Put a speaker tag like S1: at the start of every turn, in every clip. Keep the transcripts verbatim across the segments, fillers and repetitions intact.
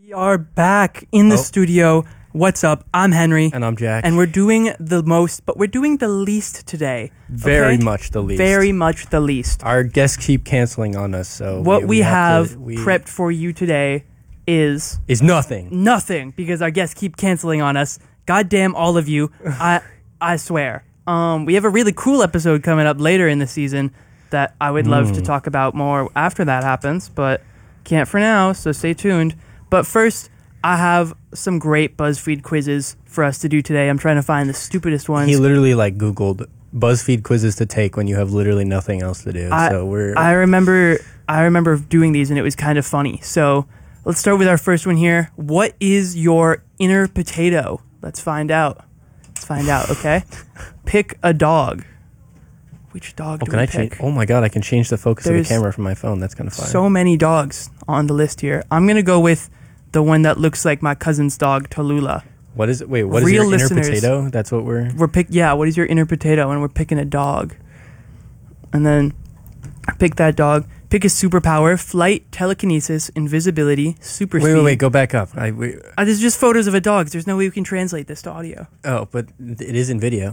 S1: We are back in the
S2: Oh.
S1: studio. What's up? I'm Henry.
S2: And I'm Jack.
S1: And we're doing the most, but we're doing the least today.
S2: Very
S1: okay?
S2: much the least.
S1: Very much the least.
S2: Our guests keep canceling on us, so
S1: What we,
S2: we
S1: have,
S2: to, we,
S1: prepped for you today is
S2: is nothing.
S1: nothing because our guests keep canceling on us. Goddamn all of you. I I swear. Um, we have a really cool episode coming up later in the season that I would love
S2: Mm.
S1: to talk about more after that happens, but can't for now, so stay tuned. But first, I have some great BuzzFeed quizzes for us to do today. I'm trying to find the stupidest ones.
S2: He literally like Googled BuzzFeed quizzes to take when you have literally nothing else to do.
S1: I,
S2: so we're
S1: I remember I remember doing these and it was kind of funny. So let's start with our first one here. What is your inner potato? Let's find out. Let's find out, okay? Pick a dog. Which dog
S2: oh,
S1: do
S2: can
S1: we
S2: I
S1: pick?
S2: change? Oh my god, I can change the focus
S1: There's
S2: of the camera from my phone. That's kind of fun.
S1: So many dogs on the list here. I'm going to go with the one that looks like my cousin's dog, Tallulah.
S2: What is it? Wait, what is
S1: Real
S2: your inner
S1: listeners.
S2: potato? That's what we're.
S1: We're pick yeah, what is your inner potato? And we're picking a dog. And then pick that dog. Pick a superpower, flight, telekinesis, invisibility, super
S2: Wait,
S1: speed.
S2: wait, wait. Go back up. I, wait.
S1: Uh, there's just photos of a dog. There's no way we can translate this to audio.
S2: Oh, but it is in video.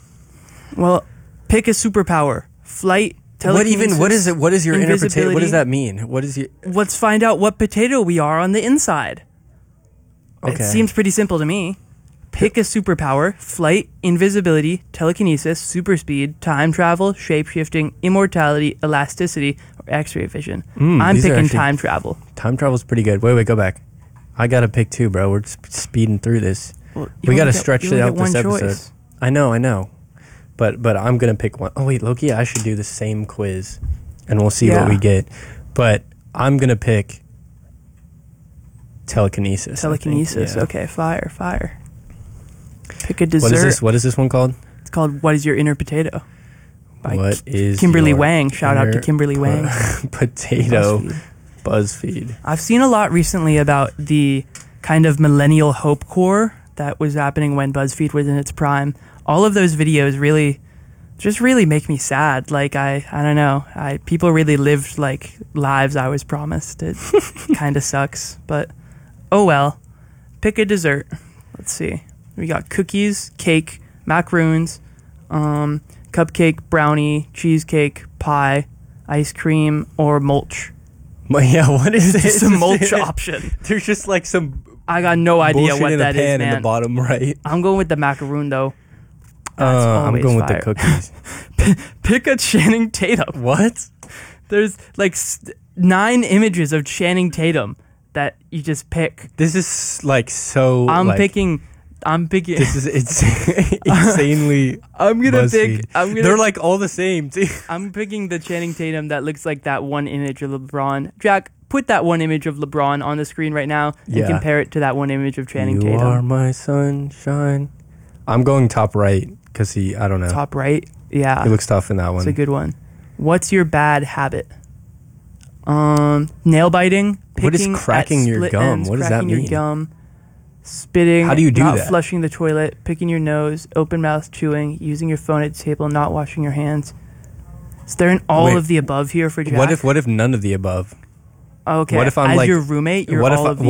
S1: Well, pick a superpower, flight,
S2: What
S1: telekinesis.
S2: even? What is it? What is your inner potato?
S1: invisibility.
S2: What does that mean? What is your?
S1: Let's find out what potato we are on the inside.
S2: Okay.
S1: It seems pretty simple to me. Pick a superpower, flight, invisibility, telekinesis, super speed, time travel, shape-shifting, immortality, elasticity, or x-ray vision.
S2: Mm,
S1: I'm
S2: these are
S1: picking
S2: actually-
S1: time travel.
S2: Time travel's pretty good. Wait, wait, go back. I gotta pick two, bro. We're sp- speeding through this.
S1: Well, you
S2: we
S1: only
S2: gotta
S1: get-
S2: stretch
S1: you
S2: it
S1: only
S2: out
S1: get
S2: this
S1: one
S2: episode.
S1: choice.
S2: I know, I know. But but I'm gonna pick one. Oh wait, Loki, I should do the same quiz, and we'll see
S1: Yeah.
S2: what we get. But I'm gonna pick telekinesis. I think.
S1: Telekinesis.
S2: Yeah.
S1: Okay, fire, fire. Pick a dessert.
S2: What is this? What is this one called?
S1: It's called What is Your Inner Potato? By
S2: What is
S1: Kimberly
S2: your
S1: Wang. Shout out to
S2: inner
S1: Kimberly
S2: po-
S1: Wang.
S2: Potato
S1: BuzzFeed.
S2: BuzzFeed.
S1: I've seen a lot recently about the kind of millennial hope core that was happening when BuzzFeed was in its prime. All of those videos really, just really make me sad. Like I, I don't know. I people really lived like lives I was promised. It kind of sucks, but oh well. Pick a dessert. Let's see. We got cookies, cake, macaroons, um, cupcake, brownie, cheesecake, pie, ice cream, or mulch.
S2: But yeah, what is this?
S1: It's a mulch option.
S2: There's just like some
S1: I got no idea
S2: bullshit
S1: what
S2: in
S1: that
S2: a pan
S1: is,
S2: in the
S1: man.
S2: bottom right.
S1: I'm going with the macaroon though.
S2: Uh,
S1: That's
S2: I'm
S1: always
S2: going with
S1: fire.
S2: the cookies.
S1: Pick a Channing Tatum.
S2: What?
S1: There's like st- nine images of Channing Tatum that you just pick.
S2: This is like so.
S1: I'm
S2: like,
S1: picking. I'm picking.
S2: This is it's insanely.
S1: I'm gonna
S2: BuzzFeed.
S1: pick. I'm gonna.
S2: They're like all the same. Too.
S1: I'm picking the Channing Tatum that looks like that one image of LeBron. Jack, put that one image of LeBron on the screen right now and
S2: Yeah.
S1: compare it to that one image of Channing
S2: you
S1: Tatum.
S2: are my sunshine. I'm going top right because he. I don't know.
S1: Top right. Yeah.
S2: He looks tough in that one.
S1: It's a good one. What's your bad habit? Um, nail biting.
S2: What is
S1: picking at
S2: cracking your
S1: split
S2: gum?
S1: ends,
S2: What does that
S1: cracking your
S2: mean?
S1: gum, spitting.
S2: How do you do
S1: not
S2: that?
S1: flushing the toilet, picking your nose, open mouth chewing, using your phone at the table, not washing your hands. Is there an all
S2: Wait.
S1: of the above here for Jack?
S2: What if? What if none of the above?
S1: Okay.
S2: what if I'm
S1: As
S2: like-
S1: your roommate, you're
S2: what if
S1: all
S2: I,
S1: of the
S2: what